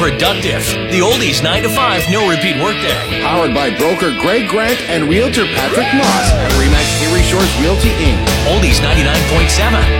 productive. The Oldies 9 to 5, no repeat workday. Powered by broker Greg Grant and realtor Patrick Moss at RE/MAX Erie Shores Realty Inc. Oldies 99.7.